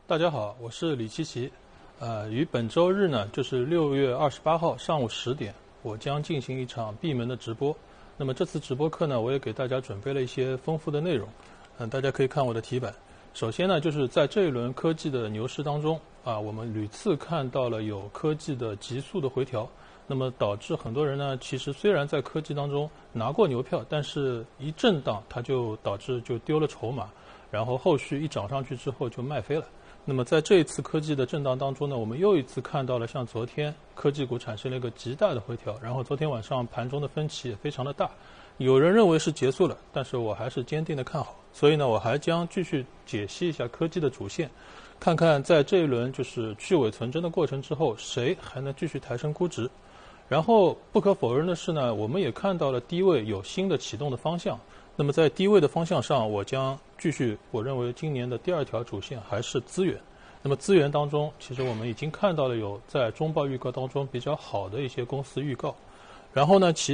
大家好，我是李奇奇。于本周日呢，就是6月28号上午10点，我将进行一场闭门的直播。那么这次直播课呢，我也给大家准备了一些丰富的内容。大家可以看我的题板。首先呢，就是在这一轮科技的牛市当中，我们屡次看到了有科技的急速的回调，那么导致很多人呢，其实虽然在科技当中拿过牛票，但是一震荡它就导致就丢了筹码，然后后续一涨上去之后就卖飞了。那么在这一次科技的震荡当中呢，我们又一次看到了像昨天科技股产生了一个极大的回调，然后昨天晚上盘中的分歧也非常的大，有人认为是结束了，但是我还是坚定的看好，所以呢，我还将继续解析一下科技的主线，看看在这一轮就是去伪存真的过程之后，谁还能继续抬升估值。然后不可否认的是呢，我们也看到了低位有新的启动的方向。那么在低位的方向上，我将继续，我认为今年的第二条主线还是资源。那么资源当中，其实我们已经看到了有在中报预告当中比较好的一些公司预告。然后呢，